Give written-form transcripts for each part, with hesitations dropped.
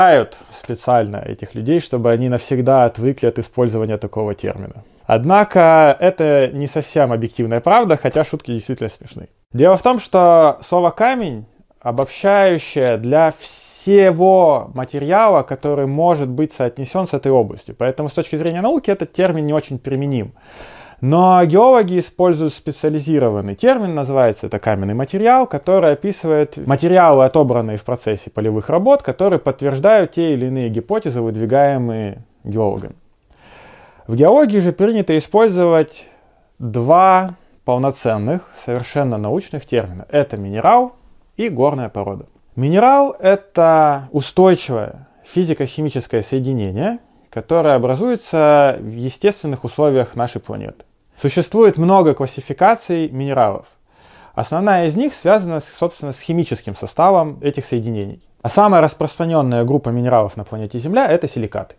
специально этих людей, чтобы они навсегда отвыкли от использования такого термина. Однако это не совсем объективная правда, хотя шутки действительно смешны. Дело в том, что слово «камень» обобщающее для всего материала, который может быть соотнесен с этой областью. Поэтому с точки зрения науки этот термин не очень применим. Но геологи используют специализированный термин, называется это каменный материал, который описывает материалы, отобранные в процессе полевых работ, которые подтверждают те или иные гипотезы, выдвигаемые геологами. В геологии же принято использовать два полноценных, совершенно научных термина. Это минерал и горная порода. Минерал — это устойчивое физико-химическое соединение, которое образуется в естественных условиях нашей планеты. Существует много классификаций минералов. Основная из них связана, собственно, с химическим составом этих соединений. А самая распространенная группа минералов на планете Земля — это силикаты.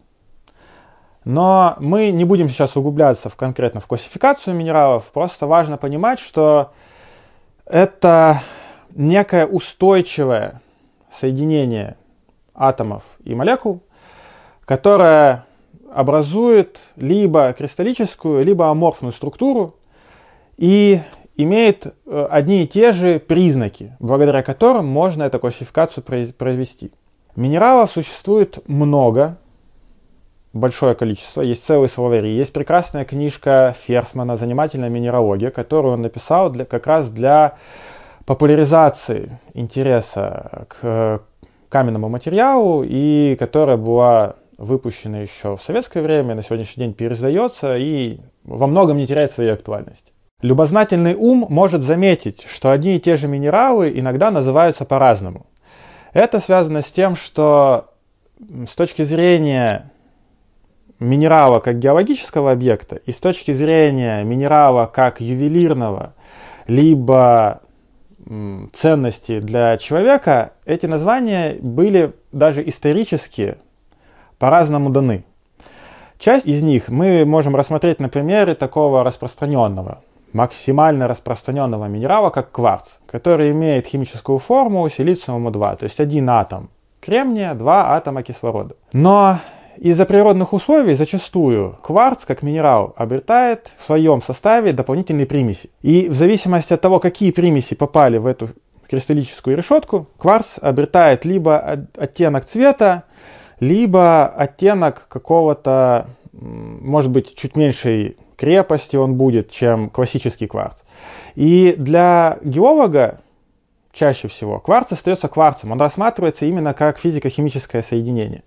Но мы не будем сейчас углубляться конкретно в классификацию минералов, просто важно понимать, что это некое устойчивое соединение атомов и молекул, которое образует либо кристаллическую, либо аморфную структуру и имеет одни и те же признаки, благодаря которым можно эту классификацию провести. Минералов существует много, большое количество, есть целые словари, есть прекрасная книжка Ферсмана «Занимательная минералогия», которую он написал как раз для популяризации интереса к каменному материалу, и которая была выпущена еще в советское время, на сегодняшний день переиздается и во многом не теряет своей актуальности. Любознательный ум может заметить, что одни и те же минералы иногда называются по-разному. Это связано с тем, что с точки зрения минерала как геологического объекта и с точки зрения минерала как ювелирного, либо ценности для человека, эти названия были даже исторически по-разному даны. Часть из них мы можем рассмотреть на примере такого распространенного, максимально распространенного минерала, как кварц, который имеет химическую формулу силициума-2, то есть один атом кремния, два атома кислорода. Но из-за природных условий зачастую кварц, как минерал, обретает в своем составе дополнительные примеси. И в зависимости от того, какие примеси попали в эту кристаллическую решетку, кварц обретает либо оттенок цвета, либо оттенок какого-то, может быть, чуть меньшей крепости он будет, чем классический кварц. И для геолога чаще всего кварц остается кварцем, он рассматривается именно как физико-химическое соединение.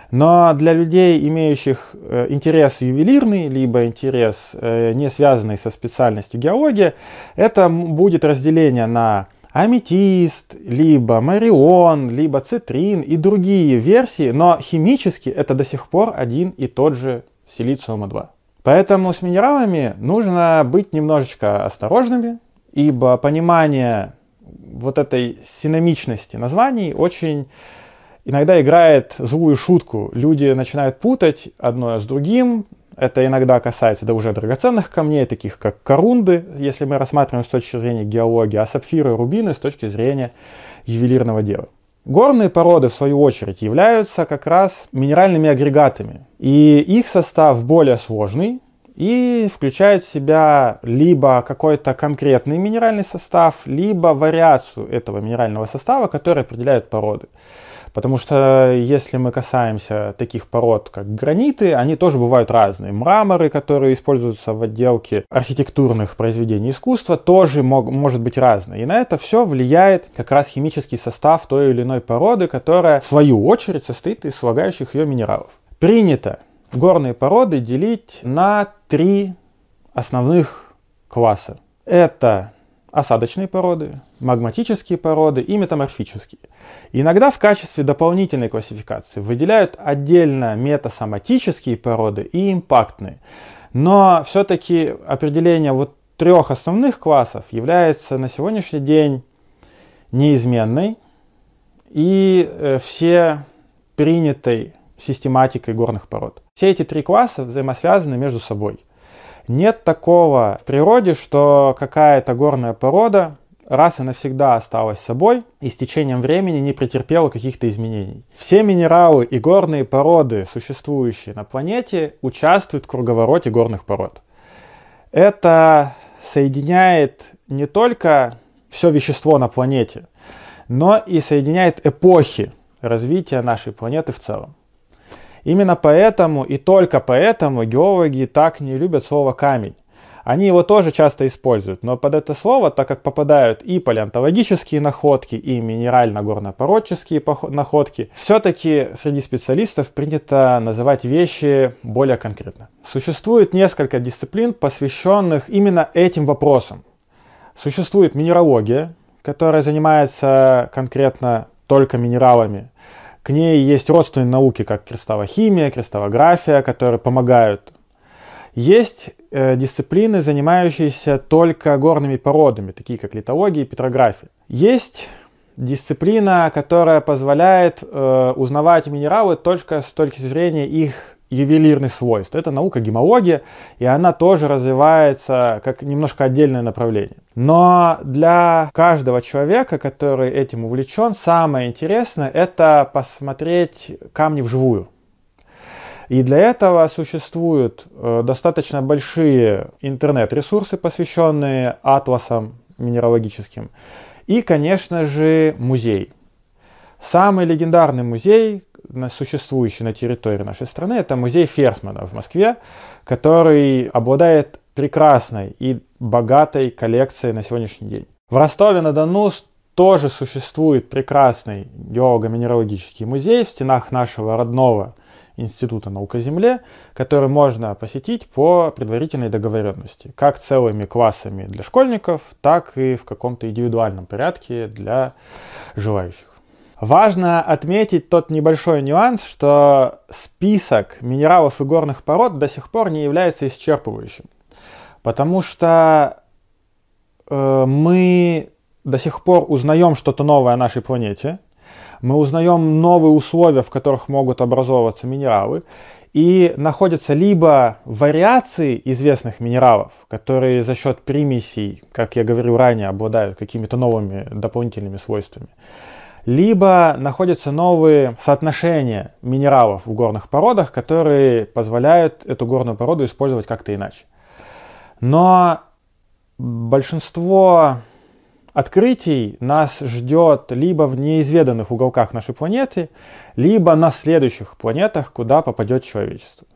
Но для людей, имеющих интерес ювелирный, либо интерес, не связанный со специальностью геологии, это будет разделение на аметист, либо марион, либо цитрин и другие версии, но химически это до сих пор один и тот же силициум-2. Поэтому с минералами нужно быть немножечко осторожными, ибо понимание вот этой синомичности названий очень иногда играет злую шутку. Люди начинают путать одно с другим. Это иногда касается уже драгоценных камней, таких как корунды, если мы рассматриваем с точки зрения геологии, а сапфиры и рубины с точки зрения ювелирного дела. Горные породы, в свою очередь, являются как раз минеральными агрегатами. И их состав более сложный и включает в себя либо какой-то конкретный минеральный состав, либо вариацию этого минерального состава, который определяет породы. Потому что если мы касаемся таких пород, как граниты, они тоже бывают разные. Мраморы, которые используются в отделке архитектурных произведений искусства, тоже может быть разный. И на это все влияет как раз химический состав той или иной породы, которая в свою очередь состоит из слагающих ее минералов. Принято горные породы делить на три основных класса. Это осадочные породы, магматические породы и метаморфические. Иногда в качестве дополнительной классификации выделяют отдельно метасоматические породы и импактные. Но все-таки определение вот трех основных классов является на сегодняшний день неизменной и все принятой систематикой горных пород. Все эти три класса взаимосвязаны между собой. Нет такого в природе, что какая-то горная порода раз и навсегда осталась собой и с течением времени не претерпела каких-то изменений. Все минералы и горные породы, существующие на планете, участвуют в круговороте горных пород. Это соединяет не только все вещество на планете, но и соединяет эпохи развития нашей планеты в целом. Именно поэтому и только поэтому геологи так не любят слово «камень». Они его тоже часто используют, но под это слово, так как попадают и палеонтологические находки, и минерально-горнопородческие находки, все-таки среди специалистов принято называть вещи более конкретно. Существует несколько дисциплин, посвященных именно этим вопросам. Существует минералогия, которая занимается конкретно только минералами. К ней есть родственные науки, как кристаллохимия, кристаллография, которые помогают. Есть дисциплины, занимающиеся только горными породами, такие как литология и петрография. Есть дисциплина, которая позволяет узнавать минералы только с точки зрения их ювелирных свойств. Это наука гемология, и она тоже развивается как немножко отдельное направление. Но для каждого человека, который этим увлечен, самое интересное — это посмотреть камни вживую. И для этого существуют достаточно большие интернет-ресурсы, посвященные атласам минералогическим. И, конечно же, музей. Самый легендарный музей, существующий на территории нашей страны, это музей Ферсмана в Москве, который обладает прекрасной и богатой коллекцией на сегодняшний день. В Ростове-на-Дону тоже существует прекрасный геолого-минералогический музей в стенах нашего родного Института наук о Земле, который можно посетить по предварительной договоренности, как целыми классами для школьников, так и в каком-то индивидуальном порядке для желающих. Важно отметить тот небольшой нюанс, что список минералов и горных пород до сих пор не является исчерпывающим, потому что мы до сих пор узнаем что-то новое о нашей планете, мы узнаем новые условия, в которых могут образовываться минералы, и находятся либо вариации известных минералов, которые за счет примесей, как я говорил ранее, обладают какими-то новыми дополнительными свойствами, либо находятся новые соотношения минералов в горных породах, которые позволяют эту горную породу использовать как-то иначе. Но большинство открытий нас ждет либо в неизведанных уголках нашей планеты, либо на следующих планетах, куда попадет человечество.